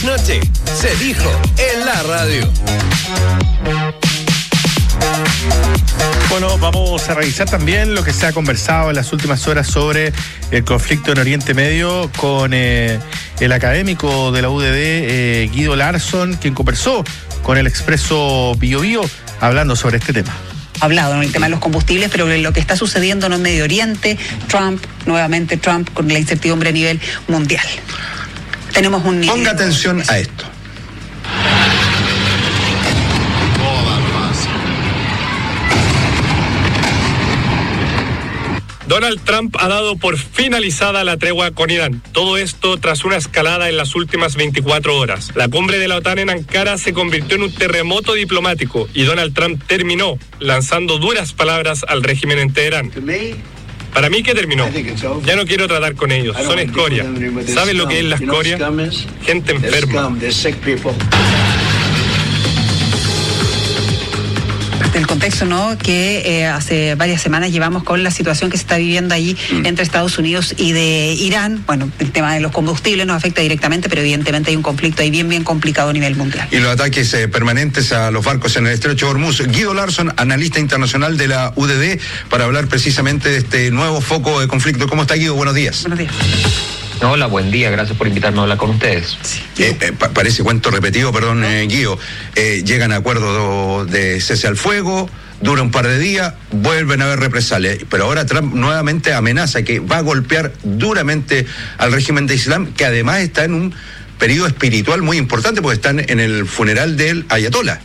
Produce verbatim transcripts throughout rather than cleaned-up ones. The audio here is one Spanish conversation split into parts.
Noche se dijo en la radio. Bueno, vamos a revisar también lo que se ha conversado en las últimas horas sobre el conflicto en Oriente Medio con eh, el académico de la U D D, eh, Guido Larsson, quien conversó con el Expreso Bio Bio hablando sobre este tema. Hablado, ¿no? El tema de los combustibles, pero lo que está sucediendo en el Medio Oriente, Trump, nuevamente Trump, con la incertidumbre a nivel mundial. Tenemos un nivel. Ponga atención a esto. Donald Trump ha dado por finalizada la tregua con Irán. Todo esto tras una escalada en las últimas veinticuatro horas. La cumbre de la OTAN en Ankara se convirtió en un terremoto diplomático y Donald Trump terminó lanzando duras palabras al régimen en Teherán. Para mí que terminó. Ya no quiero tratar con ellos. Son escoria. ¿Saben lo que es la escoria? Gente enferma. Del contexto, ¿no?, que eh, hace varias semanas llevamos con la situación que se está viviendo allí mm. entre Estados Unidos y de Irán. Bueno, el tema de los combustibles nos afecta directamente, pero evidentemente hay un conflicto ahí bien, bien complicado a nivel mundial. Y los ataques eh, permanentes a los barcos en el estrecho de Hormuz. Guido Larsson, analista internacional de la U D D, para hablar precisamente de este nuevo foco de conflicto. ¿Cómo está, Guido? Buenos días. Buenos días. Hola, buen día, gracias por invitarme a hablar con ustedes. Sí. Eh, eh, pa- parece cuento repetido, perdón, eh, Guido. Eh, llegan a acuerdo de cese al fuego, dura un par de días, vuelven a haber represalias. Pero ahora Trump nuevamente amenaza que va a golpear duramente al régimen de Islam, que además está en un periodo espiritual muy importante, porque están en el funeral del ayatolá.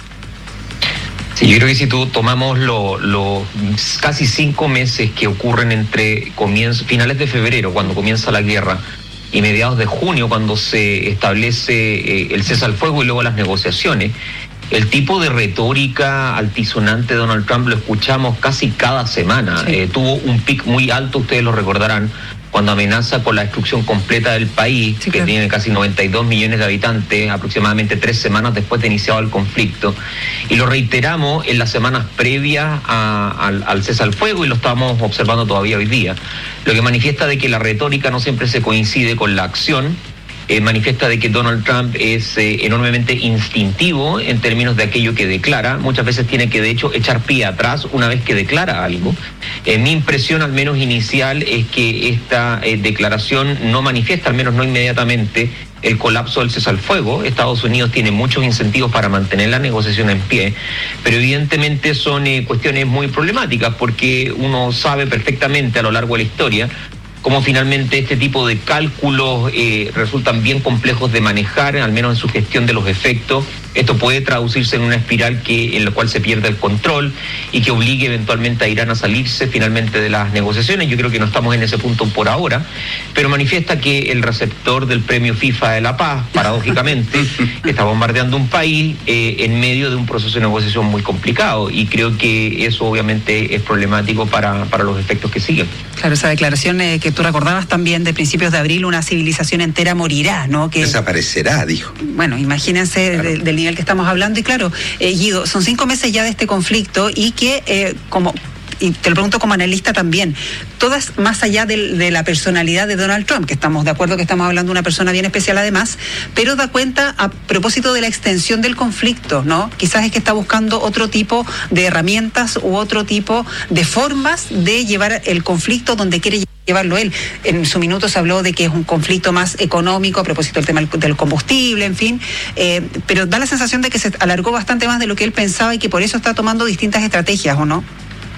Sí, yo creo que si tú tomamos los lo, casi cinco meses que ocurren entre comienzo, finales de febrero, cuando comienza la guerra, y mediados de junio, cuando se establece eh, el cese al fuego y luego las negociaciones, el tipo de retórica altisonante de Donald Trump lo escuchamos casi cada semana. Sí. Eh, tuvo un pic muy alto, ustedes lo recordarán, cuando amenaza con la destrucción completa del país, sí, que claro. tiene casi noventa y dos millones de habitantes, aproximadamente tres semanas después de iniciado el conflicto. Y lo reiteramos en las semanas previas a, al, al cese al fuego, y lo estamos observando todavía hoy día. Lo que manifiesta de que la retórica no siempre se coincide con la acción. Eh, manifiesta de que Donald Trump es eh, enormemente instintivo en términos de aquello que declara. Muchas veces tiene que, de hecho, echar pie atrás una vez que declara algo. Eh, mi impresión, al menos inicial, es que esta eh, declaración no manifiesta, al menos no inmediatamente, el colapso del cese al fuego. Estados Unidos tiene muchos incentivos para mantener la negociación en pie, pero evidentemente son eh, cuestiones muy problemáticas, porque uno sabe perfectamente a lo largo de la historia cómo finalmente este tipo de cálculos eh, resultan bien complejos de manejar, al menos en su gestión de los efectos. Esto puede traducirse en una espiral que, en la cual se pierde el control y que obligue eventualmente a Irán a salirse finalmente de las negociaciones. Yo creo que no estamos en ese punto por ahora, pero manifiesta que el receptor del premio FIFA de la Paz, paradójicamente, está bombardeando un país eh, en medio de un proceso de negociación muy complicado, y creo que eso obviamente es problemático para, para los efectos que siguen. Claro, esa declaración eh, que tú recordabas también de principios de abril, una civilización entera morirá, ¿no? Que desaparecerá, dijo. Bueno, imagínense claro. de, del nivel que estamos hablando. Y claro, eh, Guido, son cinco meses ya de este conflicto, y que eh, como... y te lo pregunto como analista también, todas más allá de, de la personalidad de Donald Trump, que estamos de acuerdo que estamos hablando de una persona bien especial además, pero da cuenta a propósito de la extensión del conflicto, ¿no? Quizás es que está buscando otro tipo de herramientas u otro tipo de formas de llevar el conflicto donde quiere llevarlo él. En su minuto se habló de que es un conflicto más económico a propósito del tema del combustible, en fin, eh, pero da la sensación de que se alargó bastante más de lo que él pensaba y que por eso está tomando distintas estrategias, ¿o no?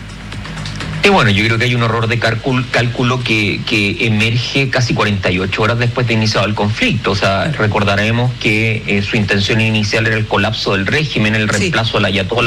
Y bueno, yo creo que hay un error de cálculo, cálculo que, que emerge casi cuarenta y ocho horas después de iniciado el conflicto. O sea, recordaremos que eh, su intención inicial era el colapso del régimen, el reemplazo sí. del ayatolá.